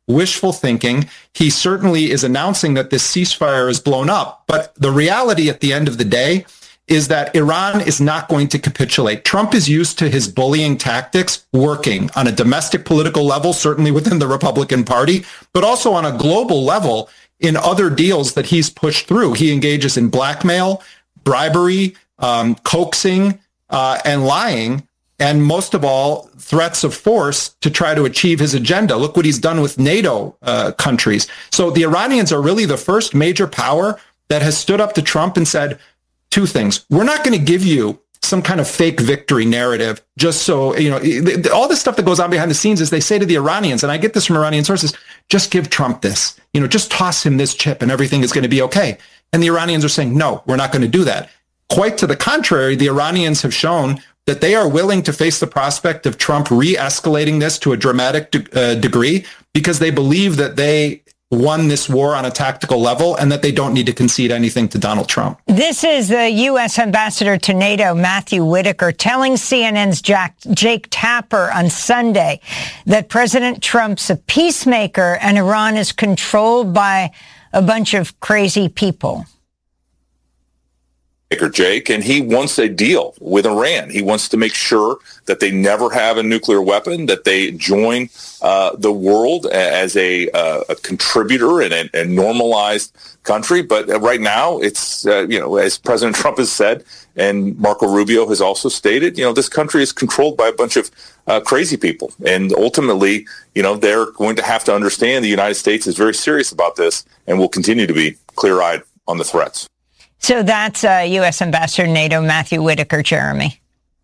wishful thinking. He certainly is announcing that this ceasefire is blown up. But the reality at the end of the day is that Iran is not going to capitulate. Trump is used to his bullying tactics working on a domestic political level, certainly within the Republican Party, but also on a global level in other deals that he's pushed through. He engages in blackmail, bribery, coaxing, and lying, and most of all, threats of force to try to achieve his agenda. Look what he's done with NATO countries. So the Iranians are really the first major power that has stood up to Trump and said two things. We're not going to give you some kind of fake victory narrative just so, all this stuff that goes on behind the scenes is they say to the Iranians, and I get this from Iranian sources, just give Trump this, just toss him this chip and everything is going to be okay. And the Iranians are saying, no, we're not going to do that. Quite to the contrary, the Iranians have shown that they are willing to face the prospect of Trump re-escalating this to a dramatic degree because they believe that they won this war on a tactical level and that they don't need to concede anything to Donald Trump. This is the U.S. ambassador to NATO, Matthew Whitaker, telling CNN's Jake Tapper on Sunday that President Trump's a peacemaker and Iran is controlled by a bunch of crazy people. Jake, and he wants a deal with Iran. He wants to make sure that they never have a nuclear weapon, that they join the world as a contributor and a normalized country. But right now, it's, as President Trump has said, and Marco Rubio has also stated, this country is controlled by a bunch of crazy people. And ultimately, they're going to have to understand the United States is very serious about this and will continue to be clear-eyed on the threats. So that's U.S. Ambassador to NATO, Matthew Whitaker. Jeremy.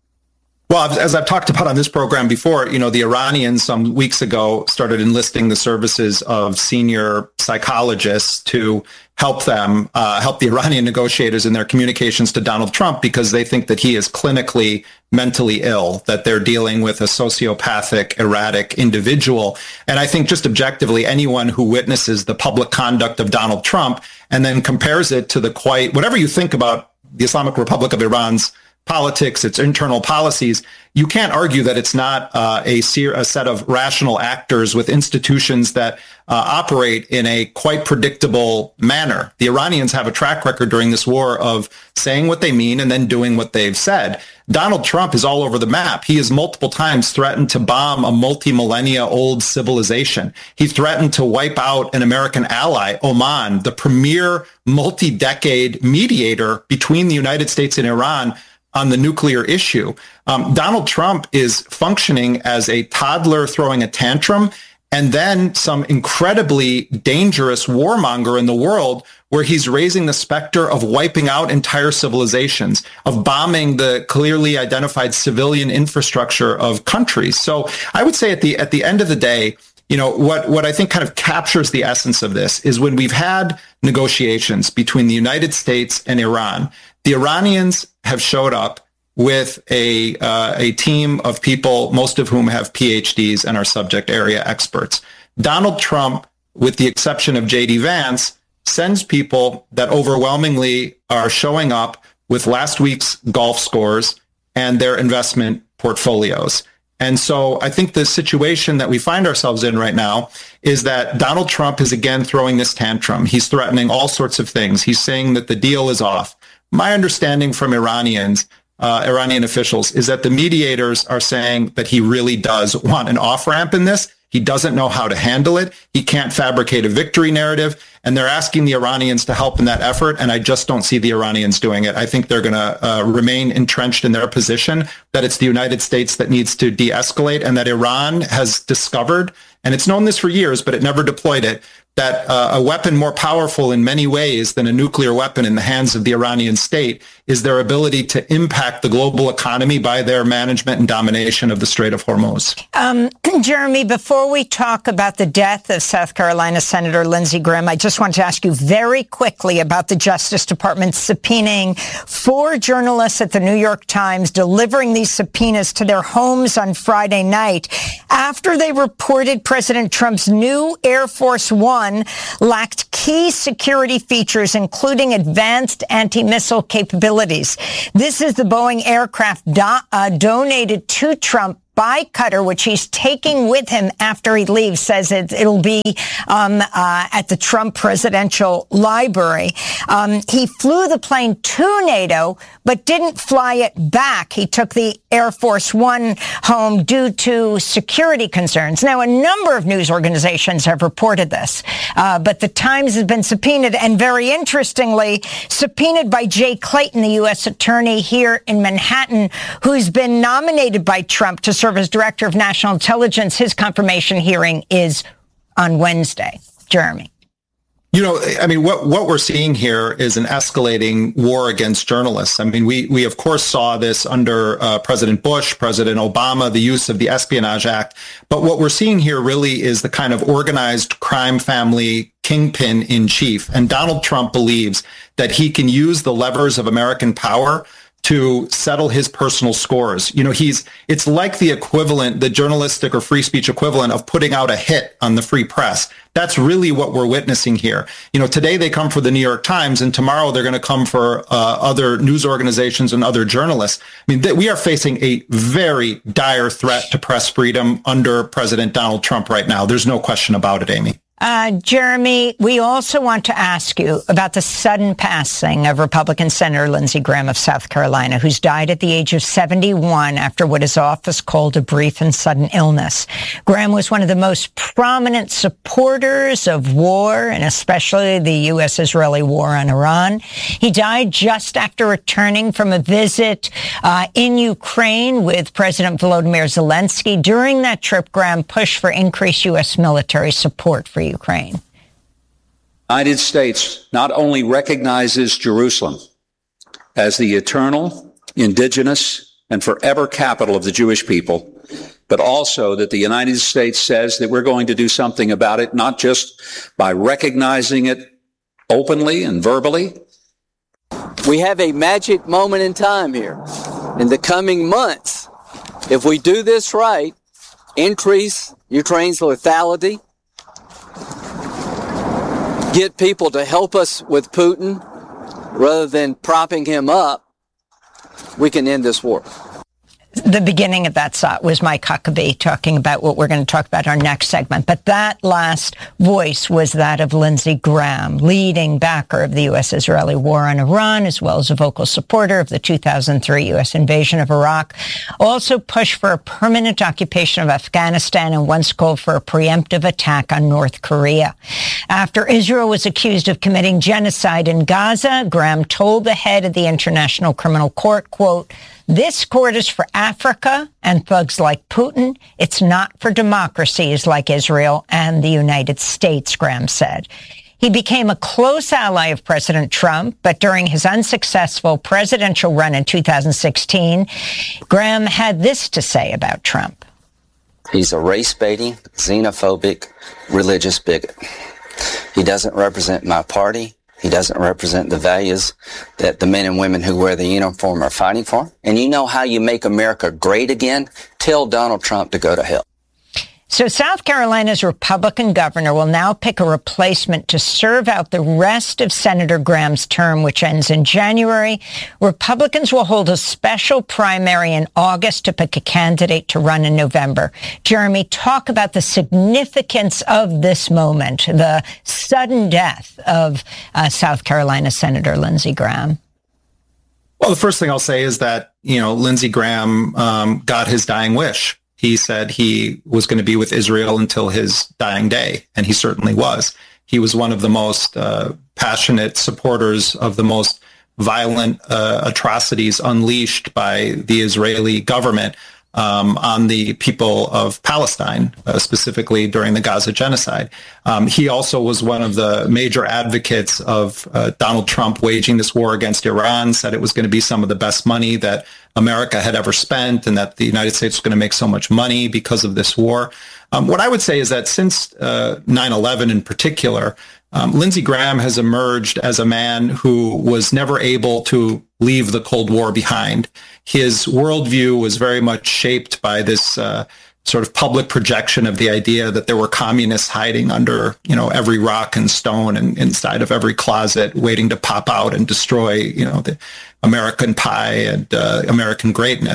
Well, as I've talked about on this program before, the Iranians some weeks ago started enlisting the services of senior psychologists to help them, help the Iranian negotiators in their communications to Donald Trump because they think that he is clinically mentally ill, that they're dealing with a sociopathic, erratic individual. And I think just objectively, anyone who witnesses the public conduct of Donald Trump and then compares it to whatever you think about the Islamic Republic of Iran's politics, its internal policies, you can't argue that it's not a set of rational actors with institutions that operate in a quite predictable manner. The Iranians have a track record during this war of saying what they mean and then doing what they've said. Donald Trump is all over the map. He has multiple times threatened to bomb a multi-millennia old civilization. He threatened to wipe out an American ally, Oman, the premier multi-decade mediator between the United States and Iran on the nuclear issue. Donald Trump is functioning as a toddler throwing a tantrum and then some incredibly dangerous warmonger in the world where he's raising the specter of wiping out entire civilizations, of bombing the clearly identified civilian infrastructure of countries. So I would say at the end of the day, what I think kind of captures the essence of this is when we've had negotiations between the United States and Iran, the Iranians have showed up with a team of people, most of whom have PhDs and are subject area experts. Donald Trump, with the exception of J.D. Vance, sends people that overwhelmingly are showing up with last week's golf scores and their investment portfolios. And so I think the situation that we find ourselves in right now is that Donald Trump is again throwing this tantrum. He's threatening all sorts of things. He's saying that the deal is off. My understanding from Iranian officials is that the mediators are saying that he really does want an off-ramp in this. He doesn't know how to handle it. He can't fabricate a victory narrative. And they're asking the Iranians to help in that effort. And I just don't see the Iranians doing it. I think they're going to remain entrenched in their position that it's the United States that needs to de-escalate and that Iran has discovered, and it's known this for years, but it never deployed it, that a weapon more powerful in many ways than a nuclear weapon in the hands of the Iranian state is their ability to impact the global economy by their management and domination of the Strait of Hormuz. Jeremy, before we talk about the death of South Carolina Senator Lindsey Graham, I just want to ask you very quickly about the Justice Department subpoenaing 4 journalists at the New York Times, delivering these subpoenas to their homes on Friday night after they reported President Trump's new Air Force One lacked key security features, including advanced anti-missile capabilities. This is the Boeing aircraft donated to Trump by Qatar, which he's taking with him after he leaves, says it'll be at the Trump Presidential Library. He flew the plane to NATO, but didn't fly it back. He took the Air Force One home due to security concerns. Now, a number of news organizations have reported this, but the Times has been subpoenaed, and very interestingly, subpoenaed by Jay Clayton, the U.S. attorney here in Manhattan, who's been nominated by Trump to serve as Director of National Intelligence. His confirmation hearing is on Wednesday. Jeremy. You know, I mean, what we're seeing here is an escalating war against journalists. I mean, we of course saw this under President Bush, President Obama, the use of the Espionage Act. But what we're seeing here really is the kind of organized crime family kingpin in chief. And Donald Trump believes that he can use the levers of American power to settle his personal scores. You know, it's like the equivalent, the journalistic or free speech equivalent of putting out a hit on the free press. That's really what we're witnessing here. You know, today they come for the New York Times, and tomorrow they're going to come for other news organizations and other journalists. I mean, we are facing a very dire threat to press freedom under President Donald Trump right now. There's no question about it, Amy. Jeremy, we also want to ask you about the sudden passing of Republican Senator Lindsey Graham of South Carolina, who's died at the age of 71 after what his office called a brief and sudden illness. Graham was one of the most prominent supporters of war, and especially the U.S.-Israeli war on Iran. He died just after returning from a visit in Ukraine with President Volodymyr Zelensky. During that trip, Graham pushed for increased U.S. military support for Ukraine. The United States not only recognizes Jerusalem as the eternal, indigenous, and forever capital of the Jewish people, but also that the United States says that we're going to do something about it, not just by recognizing it openly and verbally. We have a magic moment in time here. In the coming months, if we do this right, increase Ukraine's lethality, get people to help us with Putin rather than propping him up, we can end this war. The beginning of that was Mike Huckabee talking about what we're going to talk about in our next segment. But that last voice was that of Lindsey Graham, leading backer of the U.S.-Israeli war on Iran, as well as a vocal supporter of the 2003 U.S. invasion of Iraq. Also pushed for a permanent occupation of Afghanistan and once called for a preemptive attack on North Korea. After Israel was accused of committing genocide in Gaza, Graham told the head of the International Criminal Court, quote, "This court is for Africa and thugs like Putin. It's not for democracies like Israel and the United States," Graham said. He became a close ally of President Trump, but during his unsuccessful presidential run in 2016, Graham had this to say about Trump. He's a race-baiting, xenophobic, religious bigot. He doesn't represent my party. He doesn't represent the values that the men and women who wear the uniform are fighting for. And you know how you make America great again? Tell Donald Trump to go to hell. So South Carolina's Republican governor will now pick a replacement to serve out the rest of Senator Graham's term, which ends in January. Republicans will hold a special primary in August to pick a candidate to run in November. Jeremy, talk about the significance of this moment, the sudden death of South Carolina Senator Lindsey Graham. Well, the first thing I'll say is that, Lindsey Graham got his dying wish. He said he was going to be with Israel until his dying day, and he certainly was. He was one of the most passionate supporters of the most violent atrocities unleashed by the Israeli government on the people of Palestine, specifically during the Gaza genocide. He also was one of the major advocates of Donald Trump waging this war against Iran, said it was going to be some of the best money that America had ever spent, and that the United States was going to make so much money because of this war. What I would say is that since 9/11 in particular, Lindsey Graham has emerged as a man who was never able to leave the Cold War behind. His worldview was very much shaped by this sort of public projection of the idea that there were communists hiding under, every rock and stone and inside of every closet, waiting to pop out and destroy, the American pie and American greatness.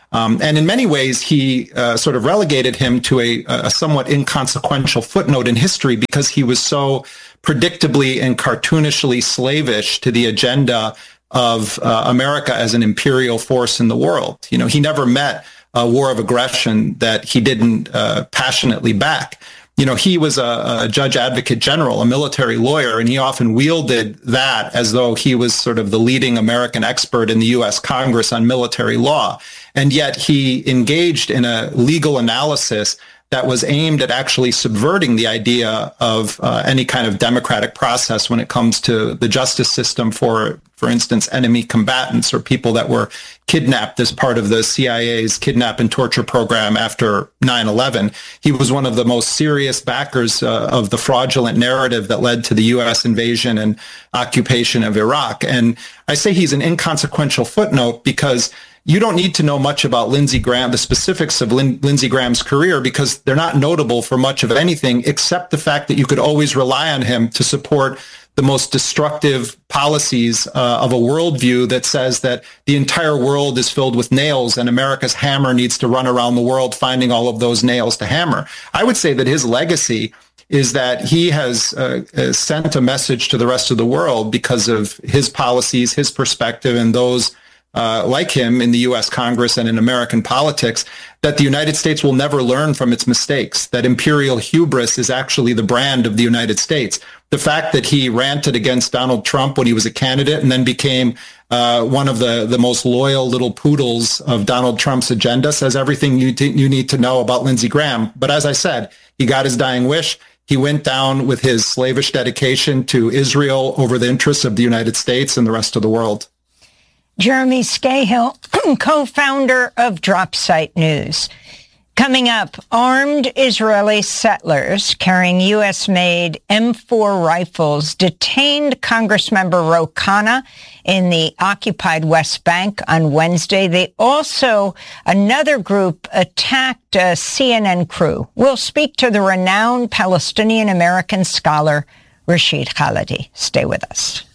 And in many ways, he sort of relegated him to a somewhat inconsequential footnote in history because he was so predictably and cartoonishly slavish to the agenda of America as an imperial force in the world. You know, he never met a war of aggression that he didn't passionately back. You know, he was a judge advocate general, a military lawyer, and he often wielded that as though he was sort of the leading American expert in the U.S. Congress on military law. And yet he engaged in a legal analysis that was aimed at actually subverting the idea of any kind of democratic process when it comes to the justice system for instance, enemy combatants or people that were kidnapped as part of the CIA's kidnap and torture program after 9/11. He was one of the most serious backers of the fraudulent narrative that led to the U.S. invasion and occupation of Iraq. And I say he's an inconsequential footnote because you don't need to know much about Lindsey Graham, the specifics of Lindsey Graham's career, because they're not notable for much of anything except the fact that you could always rely on him to support the most destructive policies of a worldview that says that the entire world is filled with nails and America's hammer needs to run around the world finding all of those nails to hammer. I would say that his legacy is that he has sent a message to the rest of the world because of his policies, his perspective, and those like him in the U.S. Congress and in American politics, that the United States will never learn from its mistakes, that imperial hubris is actually the brand of the United States. The fact that he ranted against Donald Trump when he was a candidate and then became one of the most loyal little poodles of Donald Trump's agenda says everything you need to know about Lindsey Graham. But as I said, he got his dying wish. He went down with his slavish dedication to Israel over the interests of the United States and the rest of the world. Jeremy Scahill, co-founder of DropSite News. Coming up, armed Israeli settlers carrying U.S.-made M4 rifles detained Congressmember Ro Khanna in the occupied West Bank on Wednesday. Another group attacked a CNN crew. We'll speak to the renowned Palestinian-American scholar Rashid Khalidi. Stay with us.